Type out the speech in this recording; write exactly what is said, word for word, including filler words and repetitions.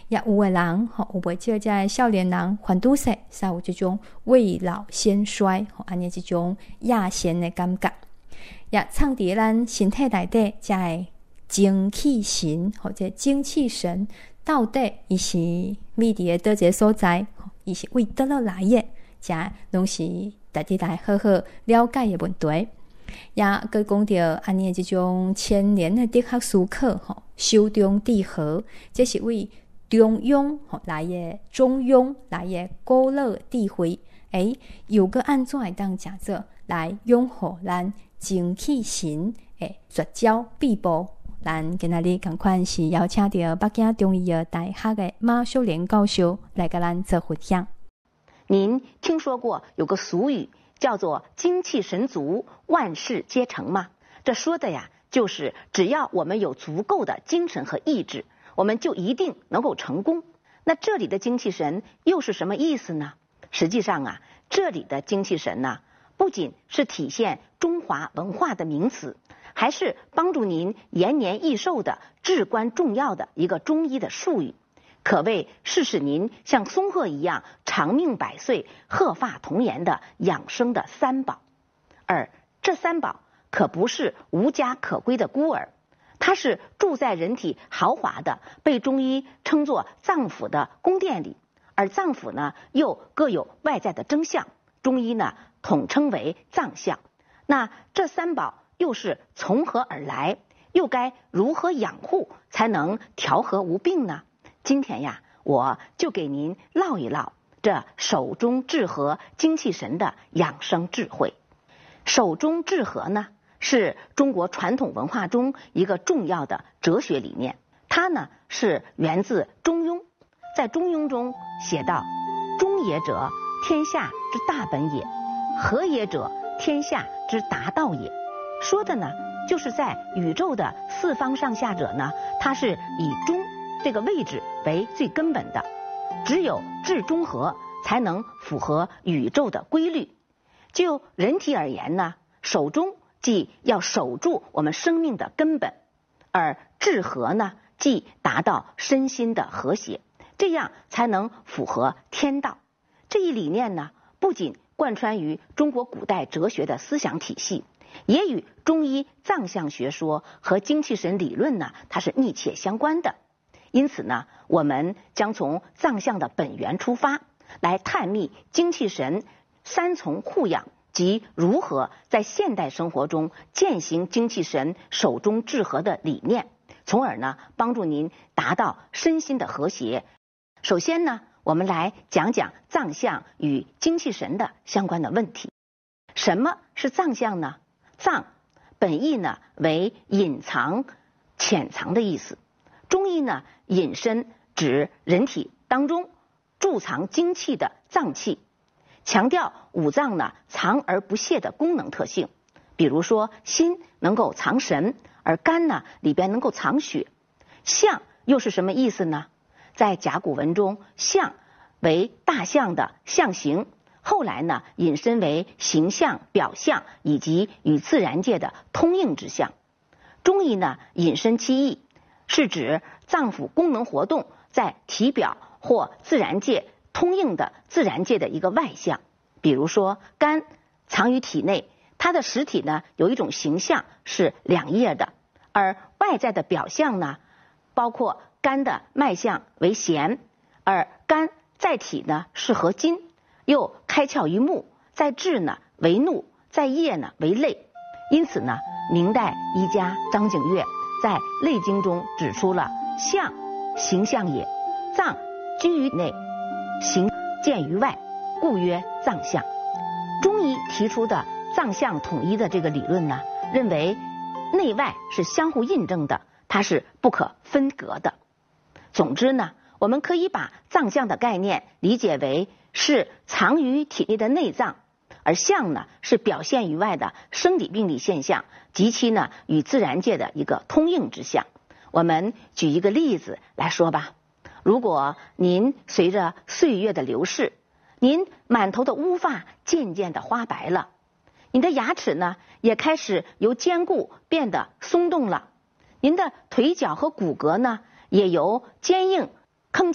也有的人吼，有袂少这少年人反拄说，才有这种未老先衰吼，安尼这种亚贤的感觉。也藏伫咱身体内底，这个精气神或者精气神，到底伊是秘伫诶倒一个所在？伊是为倒落来的？这拢是大家来好好了解的问题。也佮讲到安尼这种千年的哲学思考，吼，修中治和，这是为中庸来的中庸来的古老智慧。诶，又佮安怎会当食做来拥护咱精气神的绝招秘步？咱今仔日同款是邀请到北京中医药大学的马秀莲教授来跟咱做分享。 您听说过有个俗语叫做精气神足，万事皆成吗？这说的呀，就是只要我们有足够的精神和意志，我们就一定能够成功。那这里的精气神又是什么意思呢？实际上啊，这里的精气神呢，不仅是体现中华文化的名词，还是帮助您延年益寿的至关重要的一个中医的术语，可谓是使您像松鹤一样长命百岁、鹤发童颜的养生的三宝。而这三宝可不是无家可归的孤儿，它是住在人体豪华的被中医称作脏腑的宫殿里，而脏腑呢又各有外在的征象，中医呢统称为脏象。那这三宝又是从何而来？又该如何养护才能调和无病呢？今天呀，我就给您唠一唠这手中治和精气神的养生智慧。手中治和呢，是中国传统文化中一个重要的哲学理念，它呢是源自中庸。在中庸中写道：中也者，天下之大本也；和也者，天下之达道也。说的呢，就是在宇宙的四方上下者呢，它是以中这个位置为最根本的，只有治中和，才能符合宇宙的规律。就人体而言呢，守中即要守住我们生命的根本，而治和呢，即达到身心的和谐，这样才能符合天道。这一理念呢，不仅贯穿于中国古代哲学的思想体系，也与中医脏象学说和精气神理论呢，它是密切相关的。因此呢，我们将从脏象的本源出发，来探秘精气神三从护养及如何在现代生活中践行精气神手中治和的理念，从而呢帮助您达到身心的和谐。首先呢，我们来讲讲脏象与精气神的相关的问题。什么是脏象呢？脏本意呢为隐藏、潜藏的意思。中医呢，隐身指人体当中贮藏精气的脏器，强调五脏呢藏而不泄的功能特性。比如说，心能够藏神，而肝呢里边能够藏血。象又是什么意思呢？在甲骨文中，象为大象的象形，后来呢引申为形象、表象以及与自然界的通应之象。中医呢引申其意，是指脏腑功能活动在体表或自然界通应的自然界的一个外象。比如说，肝藏于体内，它的实体呢有一种形象是两叶的，而外在的表象呢，包括肝的脉象为弦，而肝在体呢是合金，又开窍于目，在志呢为怒，在叶呢为泪。因此呢，明代医家张景岳在《内经》中指出了象形象也，脏居于内，形见于外，故曰脏象。中医提出的脏象统一的这个理论呢，认为内外是相互印证的，它是不可分割的。总之呢，我们可以把脏象的概念理解为是藏于体内的内脏，而象呢是表现于外的生理病理现象，及其呢与自然界的一个通应之象。我们举一个例子来说吧。如果您随着岁月的流逝，您满头的乌发渐渐的花白了，您的牙齿呢也开始由坚固变得松动了，您的腿脚和骨骼呢也由坚硬